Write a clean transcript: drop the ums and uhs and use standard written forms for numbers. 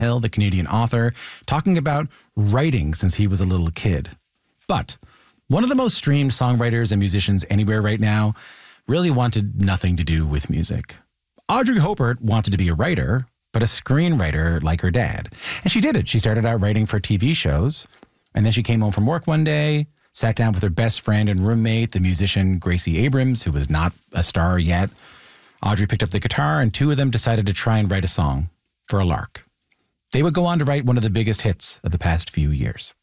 Hill, the Canadian author, talking about writing since he was a little kid. But one of the most streamed songwriters and musicians anywhere right now really wanted nothing to do with music. Audrey Hopert wanted to be a writer, but a screenwriter like her dad. And she did it. She started out writing for TV shows, and then she came home from work one day, sat down with her best friend and roommate, the musician Gracie Abrams, who was not a star yet. Audrey picked up the guitar, and two of them decided to try and write a song for a lark. They would go on to write one of the biggest hits of the past few years.